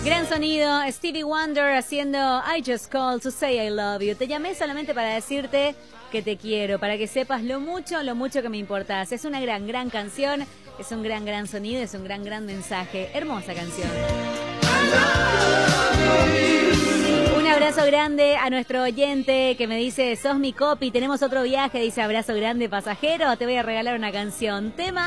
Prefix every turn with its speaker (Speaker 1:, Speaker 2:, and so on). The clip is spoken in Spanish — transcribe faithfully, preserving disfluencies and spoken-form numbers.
Speaker 1: Gran sonido, Stevie Wonder haciendo I Just Called to Say I Love You. Te llamé solamente para decirte que te quiero, para que sepas lo mucho, lo mucho que me importás. Es una gran, gran canción, es un gran, gran sonido, es un gran, gran mensaje. Hermosa canción. Un abrazo grande a nuestro oyente que me dice, sos mi copy, tenemos otro viaje, dice abrazo grande pasajero, te voy a regalar una canción. Tema